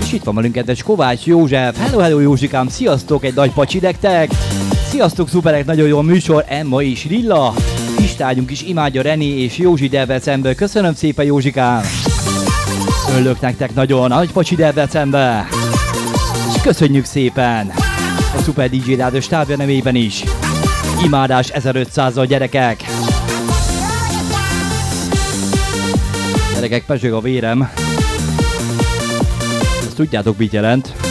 És itt van velünk kedves Kovács József. Hello Józsikám, sziasztok, egy nagy pacsi nektek. Sziasztok, szuperek, nagyon jó műsor, Emma és Lilla. Istányunk is imádja Reni és Józsi Debrecenből. Köszönöm szépen, Józsikám. Örülök nektek nagyon, nagy pacsi Debrecenbe. És köszönjük szépen a Super DJ Rádió stábja nevében is. Imádás 1500-al, gyerekek. Gyerekek, pezsög a vérem. Ezt tudjátok, mit jelent?